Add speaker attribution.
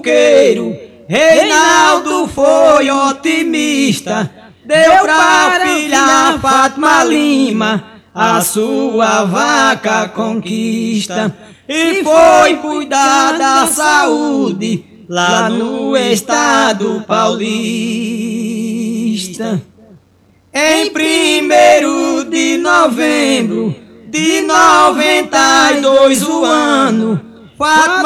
Speaker 1: coqueiro, Reinaldo foi otimista, deu pra filha Fátima Lima a sua vaca conquista e foi cuidar da saúde lá no estado paulista. Em 1º de novembro de 92 o ano, Fátima